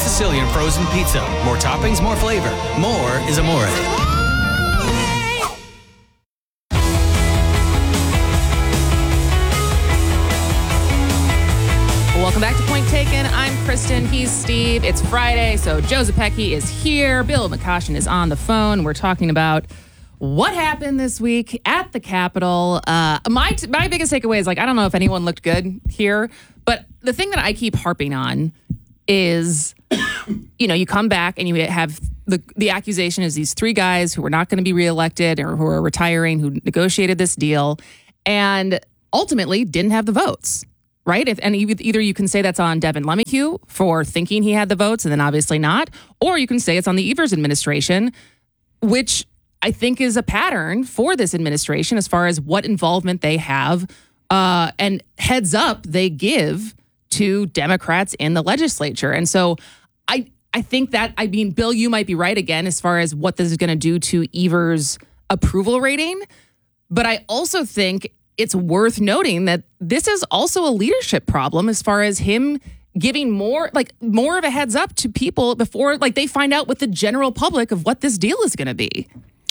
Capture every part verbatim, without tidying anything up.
Sicilian frozen pizza. More toppings, more flavor. More is amore. Welcome back to Point Taken. I'm Kristen. He's Steve. It's Friday, so Joe Zepecki is here. Bill McCoshen is on the phone. We're talking about what happened this week at the Capitol. Uh, my t- my biggest takeaway is, like, I don't know if anyone looked good here, but the thing that I keep harping on is, you know, you come back and you have the the accusation is these three guys who are not going to be reelected or who are retiring, who negotiated this deal, and ultimately didn't have the votes. Right? If, and either you can say that's on Devin LeMahieu for thinking he had the votes and then obviously not, or you can say it's on the Evers administration, which I think is a pattern for this administration as far as what involvement they have uh, and heads up they give to Democrats in the legislature. And so I I think that, I mean, Bill, you might be right again as far as what this is going to do to Evers' approval rating. But I also think it's worth noting that this is also a leadership problem as far as him giving more, like more of a heads up to people before, like, they find out with the general public of what this deal is going to be.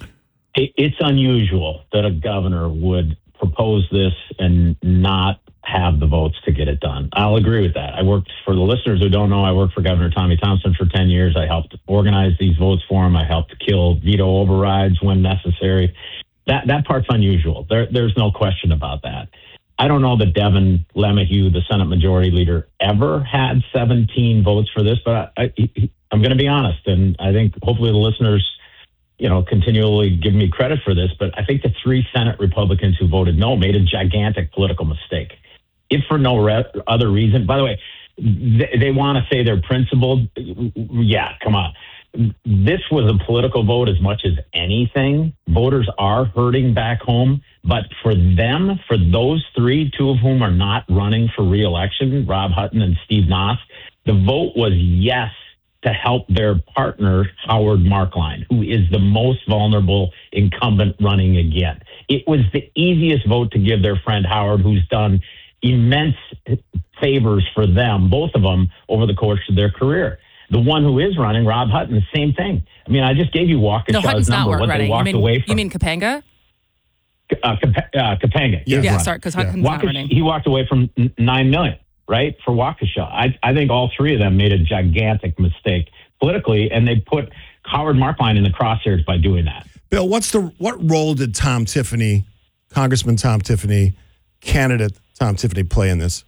It's unusual that a governor would propose this and not have the votes to get it done. I'll agree with that. I worked, for the listeners who don't know, I worked for Governor Tommy Thompson for ten years. I helped organize these votes for him. I helped kill veto overrides when necessary. That that part's unusual. There, there's no question about that. I don't know that Devin LeMahieu, the Senate Majority Leader, ever had seventeen votes for this, but I, I, I'm going to be honest, and I think hopefully the listeners, you know, continually give me credit for this, but I think the three Senate Republicans who voted no made a gigantic political mistake. If for no re- other reason, by the way, they, they want to say they're principled. Yeah, come on. This was a political vote as much as anything. Voters are hurting back home. But for them, for those three, two of whom are not running for re-election, Rob Hutton and Steve Noss, the vote was yes to help their partner, Howard Marklein, who is the most vulnerable incumbent running again. It was the easiest vote to give their friend Howard, who's done immense favors for them, both of them, over the course of their career. The one who is running, Rob Hutton, the same thing. I mean, I just gave you Waukesha's no, number, what running. they walked you mean, away from. You mean Kapanga? Uh, Kap- uh, Kapanga. Yeah, yeah running. sorry, because Hutton's yeah. not running. He walked away from nine million, right, for Waukesha. I, I think all three of them made a gigantic mistake politically, and they put Howard Marklein in the crosshairs by doing that. Bill, what's the what role did Tom Tiffany, Congressman Tom Tiffany, candidate Tom Tiffany, play in this?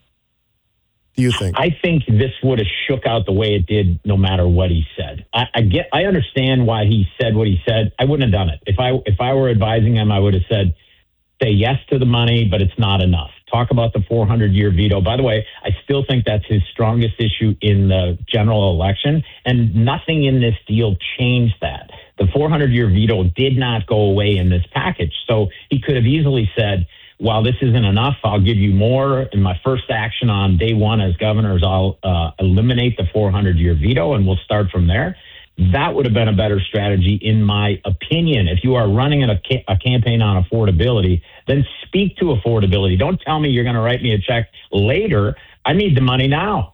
Do you think? I think this would have shook out the way it did no matter what he said. I, I get, I understand why he said what he said. I wouldn't have done it. If I if I were advising him, I would have said, say yes to the money, but it's not enough. Talk about the four hundred year veto. By the way, I still think that's his strongest issue in the general election, and nothing in this deal changed that. The four hundred year veto did not go away in this package. So he could have easily said, while this isn't enough, I'll give you more. And my first action on day one as governor is I'll uh, eliminate the four hundred year veto, and we'll start from there. That would have been a better strategy, in my opinion. If you are running a, ca- a campaign on affordability, then speak to affordability. Don't tell me you're going to write me a check later. I need the money now.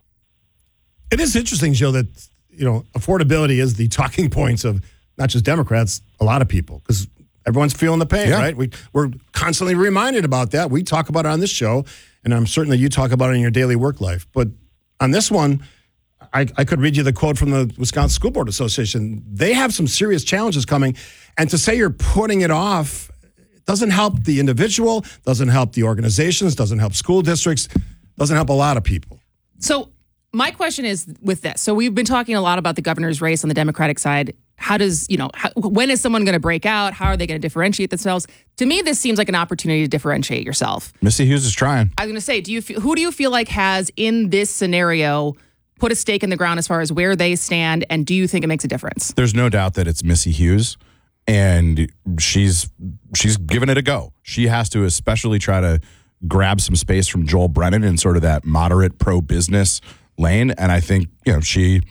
It is interesting, Joe, that, you know, affordability is the talking points of not just Democrats, a lot of people, because everyone's feeling the pain, yeah. right? We, we're constantly reminded about that. We talk about it on this show, and I'm certain that you talk about it in your daily work life. But on this one, I, I could read you the quote from the Wisconsin School Board Association. They have some serious challenges coming, and to say you're putting it off doesn't help the individual, doesn't help the organizations, doesn't help school districts, doesn't help a lot of people. So my question is with this. So we've been talking a lot about the governor's race on the Democratic side. How does, you know, how, when is someone going to break out? How are they going to differentiate themselves? To me, this seems like an opportunity to differentiate yourself. Missy Hughes is trying. I was going to say, do you feel, who do you feel like has in this scenario put a stake in the ground as far as where they stand, and do you think it makes a difference? There's no doubt that it's Missy Hughes, and she's she's given it a go. She has to especially try to grab some space from Joel Brennan in sort of that moderate pro-business lane, and I think, you know, she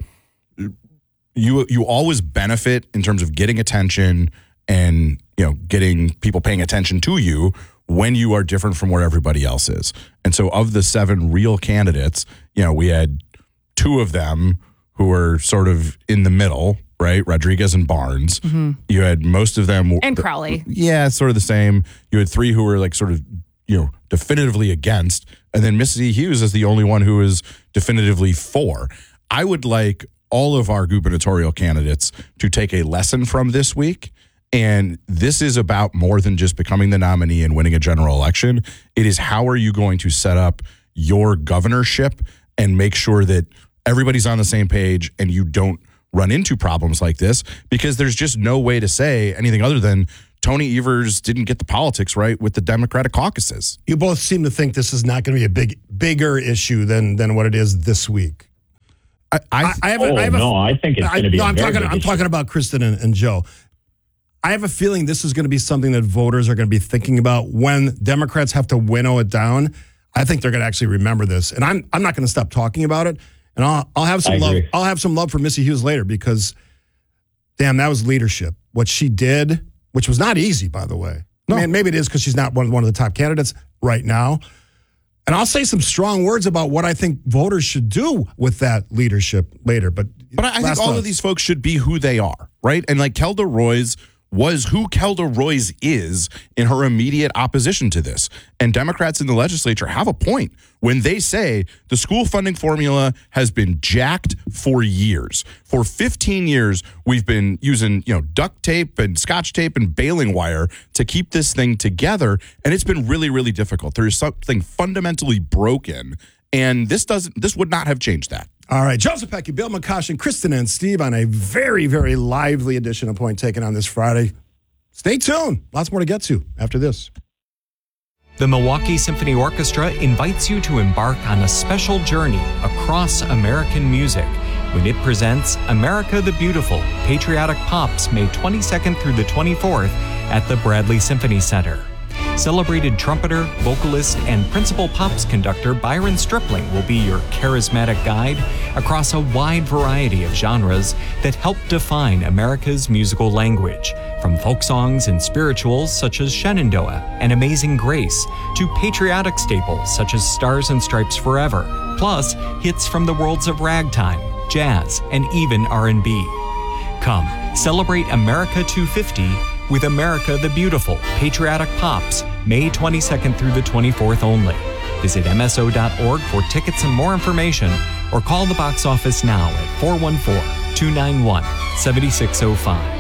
you you always benefit in terms of getting attention and, you know, getting people paying attention to you when you are different from where everybody else is. And so of the seven real candidates, you know, we had two of them who were sort of in the middle, right? Rodriguez and Barnes. Mm-hmm. You had most of them. And Crowley. Yeah, it's sort of the same. You had three who were like sort of, you know, definitively against. And then Missy Hughes is the only one who is definitively for. I would like all of our gubernatorial candidates to take a lesson from this week. And this is about more than just becoming the nominee and winning a general election. It is how are you going to set up your governorship and make sure that everybody's on the same page and you don't run into problems like this, because there's just no way to say anything other than Tony Evers didn't get the politics right with the Democratic caucuses. You both seem to think this is not going to be a big, bigger issue than than what it is this week. I, I, I have, oh, I have a, no, I think it's going to be. No, a I'm very talking. big I'm issue. talking about Kristen and, and Joe. I have a feeling this is going to be something that voters are going to be thinking about when Democrats have to winnow it down. I think they're going to actually remember this, and I'm I'm not going to stop talking about it. And I'll I'll have some I love. agree. I'll have some love for Missy Hughes later because, damn, that was leadership. What she did, which was not easy, by the way. No. I mean, maybe it is because she's not one of, one of the top candidates right now. And I'll say some strong words about what I think voters should do with that leadership later. But But I I think last all thoughts. of these folks should be who they are, right? And like Kelda Roys was who Kelda Roys is in her immediate opposition to this. And Democrats in the legislature have a point when they say the school funding formula has been jacked for years. For fifteen years, we've been using, you know, duct tape and scotch tape and baling wire to keep this thing together. And it's been really, really difficult. There is something fundamentally broken. And this doesn't, this would not have changed that. All right, Joseph Pecky, Bill McCoshen, Kristen and Steve on a very, very lively edition of Point Taken on this Friday. Stay tuned. Lots more to get to after this. The Milwaukee Symphony Orchestra invites you to embark on a special journey across American music when it presents America the Beautiful, Patriotic Pops, May twenty-second through the twenty-fourth at the Bradley Symphony Center. Celebrated trumpeter, vocalist, and principal pops conductor Byron Stripling will be your charismatic guide across a wide variety of genres that help define America's musical language, from folk songs and spirituals such as Shenandoah and Amazing Grace, to patriotic staples such as Stars and Stripes Forever, plus hits from the worlds of ragtime, jazz, and even R and B. Come, celebrate America two fifty with America the Beautiful, Patriotic Pops, May twenty-second through the twenty-fourth only. Visit M S O dot org for tickets and more information, or call the box office now at four one four, two nine one, seven six zero five.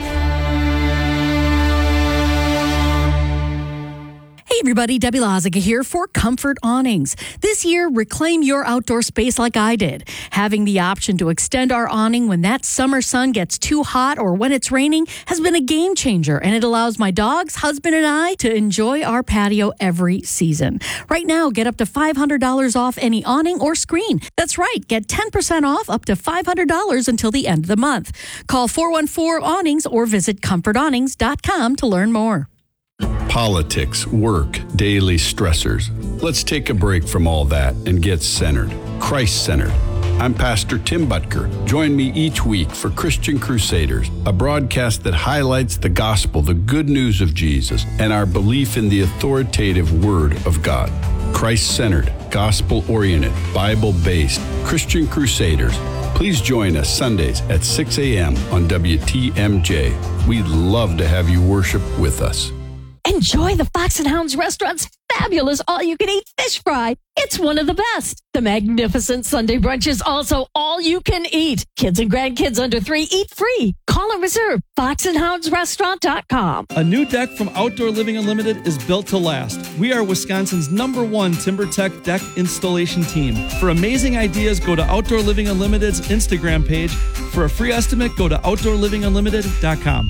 Hey everybody, Debbie Lozica here for Comfort Awnings. This year, reclaim your outdoor space like I did. Having the option to extend our awning when that summer sun gets too hot or when it's raining has been a game changer, and it allows my dogs, husband, and I to enjoy our patio every season. Right now, get up to five hundred dollars off any awning or screen. That's right, get ten percent off up to five hundred dollars until the end of the month. Call four one four awnings or visit comfort awnings dot com to learn more. Politics, work, daily stressors. Let's take a break from all that and get centered, Christ-centered. I'm Pastor Tim Butker. Join me each week for Christian Crusaders, a broadcast that highlights the gospel, the good news of Jesus, and our belief in the authoritative Word of God. Christ-centered, gospel-oriented, Bible-based Christian Crusaders. Please join us Sundays at six a.m. on W T M J. We'd love to have you worship with us. Enjoy the Fox and Hounds restaurant's fabulous all-you-can-eat fish fry. It's one of the best. The magnificent Sunday brunch is also all-you-can-eat. Kids and grandkids under three eat free. Call and reserve fox and hounds restaurant dot com. A new deck from Outdoor Living Unlimited is built to last. We are Wisconsin's number one TimberTech deck installation team. For amazing ideas, go to Outdoor Living Unlimited's Instagram page. For a free estimate, go to outdoor living unlimited dot com.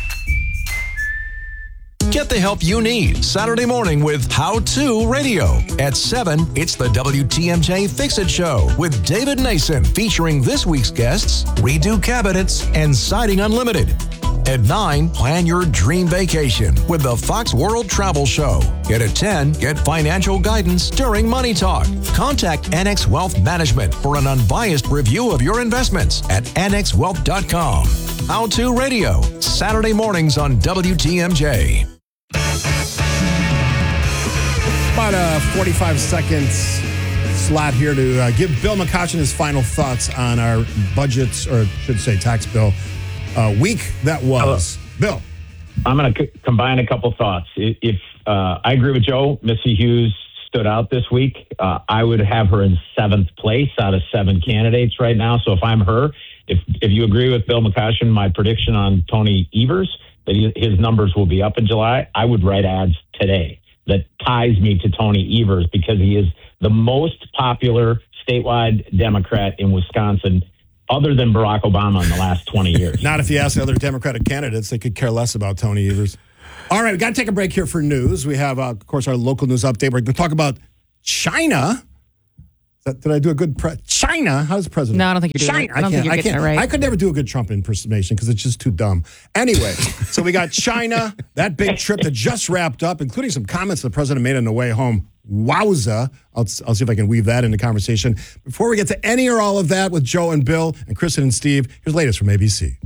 Get the help you need Saturday morning with How To Radio. At seven, it's the W T M J Fix-It Show with David Nason, featuring this week's guests, Redo Cabinets, and Siding Unlimited. At nine, plan your dream vacation with the Fox World Travel Show. Yet at ten, get financial guidance during Money Talk. Contact Annex Wealth Management for an unbiased review of your investments at annex wealth dot com. How To Radio, Saturday mornings on W T M J. About uh, forty-five seconds slot here to uh, give Bill McCoshen his final thoughts on our budgets, or I should say tax bill, uh, week that was. Bill. I'm going to c- combine a couple thoughts. If uh, I agree with Joe, Missy Hughes stood out this week. Uh, I would have her in seventh place out of seven candidates right now. So if I'm her, if if you agree with Bill McCoshen, my prediction on Tony Evers, that he, his numbers will be up in July, I would write ads today that ties me to Tony Evers because he is the most popular statewide Democrat in Wisconsin, other than Barack Obama in the last twenty years. Not if you ask the other Democratic candidates, they could care less about Tony Evers. All right, we got to take a break here for news. We have, uh, of course, our local news update. We're going to talk about China. That, did I do a good pre- China? How does the president? No, I don't think you're doing China. it. I don't I think you're I getting can't, it right. I could never do a good Trump impersonation because it's just too dumb. Anyway, so we got China, that big trip that just wrapped up, including some comments the president made on the way home. Wowza. I'll, I'll see if I can weave that into conversation. Before we get to any or all of that with Joe and Bill and Kristen and Steve, here's the latest from A B C.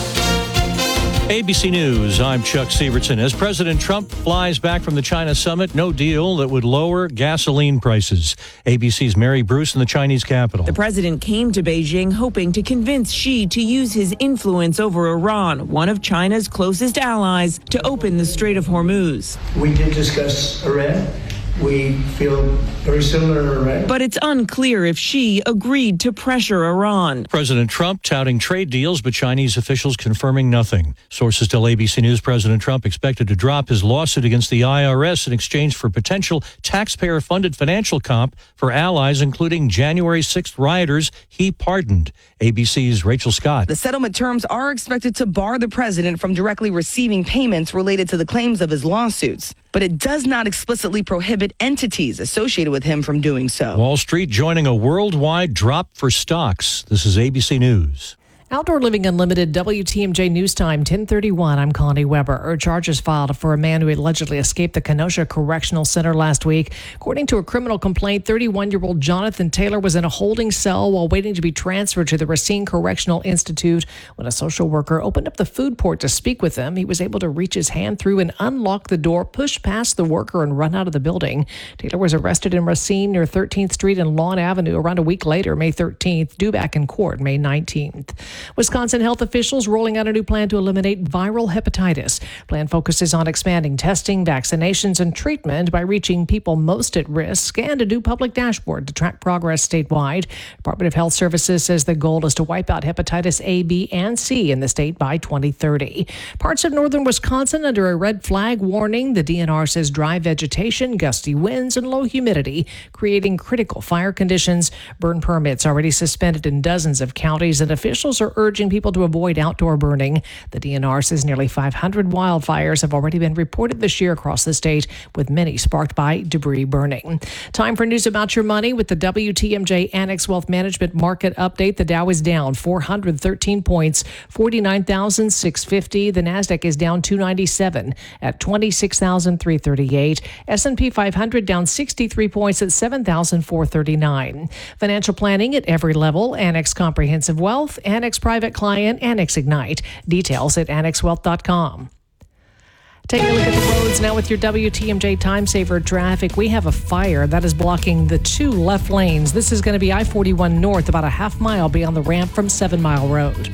A B C News, I'm Chuck Severson. As President Trump flies back from the China summit, no deal that would lower gasoline prices. A B C's Mary Bruce in the Chinese capital. The president came to Beijing hoping to convince Xi to use his influence over Iran, one of China's closest allies, to open the Strait of Hormuz. We did discuss Iran. We feel very similar to Iran. But it's unclear if Xi agreed to pressure Iran. President Trump touting trade deals, but Chinese officials confirming nothing. Sources tell A B C News President Trump expected to drop his lawsuit against the I R S in exchange for potential taxpayer-funded financial comp for allies, including January sixth rioters he pardoned. A B C's Rachel Scott. The settlement terms are expected to bar the president from directly receiving payments related to the claims of his lawsuits, but it does not explicitly prohibit entities associated with him from doing so. Wall Street joining a worldwide drop for stocks. This is A B C News. Outdoor Living Unlimited, W T M J News Time, ten thirty-one. I'm Connie Weber. Charges filed for a man who allegedly escaped the Kenosha Correctional Center last week. According to a criminal complaint, thirty-one-year-old Jonathan Taylor was in a holding cell while waiting to be transferred to the Racine Correctional Institute. When a social worker opened up the food port to speak with him, he was able to reach his hand through and unlock the door, push past the worker, and run out of the building. Taylor was arrested in Racine near thirteenth Street and Lawn Avenue around a week later, May thirteenth, due back in court May nineteenth. Wisconsin health officials rolling out a new plan to eliminate viral hepatitis. Plan focuses on expanding testing, vaccinations, and treatment by reaching people most at risk, and a new public dashboard to track progress statewide. Department of Health Services says the goal is to wipe out hepatitis A, B, and C in the state by twenty thirty. Parts of northern Wisconsin under a red flag warning. The D N R says dry vegetation, gusty winds, and low humidity creating critical fire conditions. Burn permits already suspended in dozens of counties, and officials are urging people to avoid outdoor burning. The D N R says nearly five hundred wildfires have already been reported this year across the state, with many sparked by debris burning. Time for news about your money with the W T M J Annex Wealth Management Market Update. The Dow is down four hundred thirteen points, forty-nine thousand six hundred fifty. The Nasdaq is down two ninety-seven at twenty-six thousand three hundred thirty-eight. S and P five hundred down sixty-three points at seven thousand four hundred thirty-nine. Financial planning at every level. Annex Comprehensive Wealth, Annex Private Client, Annex Ignite. Details at annex wealth dot com. Taking a look at the roads now with your W T M J Time Saver traffic. We have a fire that is blocking the two left lanes. This is going to be I forty-one North, about a half mile beyond the ramp from Seven Mile Road.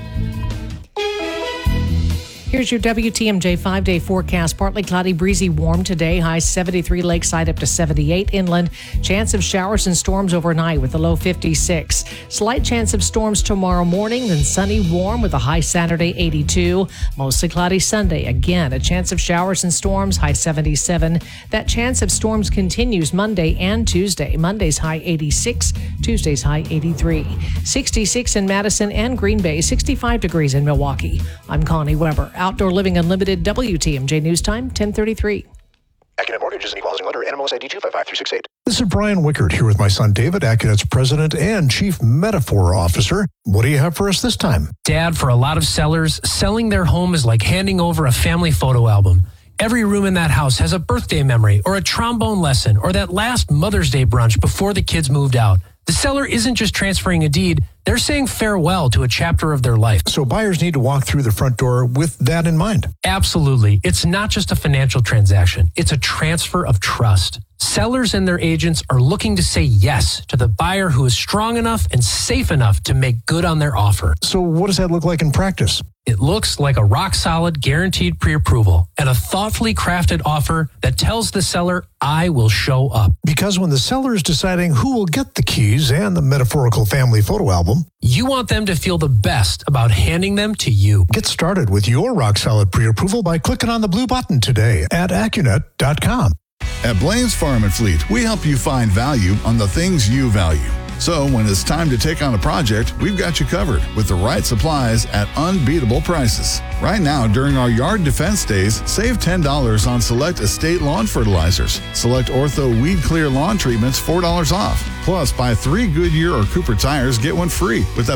Here's your W T M J five-day forecast. Partly cloudy, breezy, warm today. High seventy-three lakeside up to seventy-eight inland. Chance of showers and storms overnight with a low fifty-six. Slight chance of storms tomorrow morning, then sunny, warm with a high Saturday eighty-two. Mostly cloudy Sunday. Again, a chance of showers and storms, high seventy-seven. That chance of storms continues Monday and Tuesday. Monday's high eighty-six, Tuesday's high eighty-three. sixty-six in Madison and Green Bay, sixty-five degrees in Milwaukee. I'm Connie Weber. Outdoor Living Unlimited, W T M J News Time, ten thirty-three. Accunet Mortgage is an equal housing lender. N M L S I D two five five three six eight. This is Brian Wickert here with my son David, Accunet's president and chief metaphor officer. What do you have for us this time? Dad, for a lot of sellers, selling their home is like handing over a family photo album. Every room in that house has a birthday memory or a trombone lesson or that last Mother's Day brunch before the kids moved out. The seller isn't just transferring a deed, They're saying farewell to a chapter of their life. So buyers need to walk through the front door with that in mind. Absolutely. It's not just a financial transaction. It's a transfer of trust. Sellers and their agents are looking to say yes to the buyer who is strong enough and safe enough to make good on their offer. So what does that look like in practice? It looks like a rock-solid guaranteed pre-approval and a thoughtfully crafted offer that tells the seller, I will show up. Because when the seller is deciding who will get the keys and the metaphorical family photo album, you want them to feel the best about handing them to you. Get started with your rock-solid pre-approval by clicking on the blue button today at Accunet dot com. At Blaine's Farm and Fleet, we help you find value on the things you value. So when it's time to take on a project, we've got you covered with the right supplies at unbeatable prices. Right now, during our yard defense days, save ten dollars on select estate lawn fertilizers. Select Ortho Weed Clear lawn treatments, four dollars off. Plus, buy three Goodyear or Cooper tires, get one free with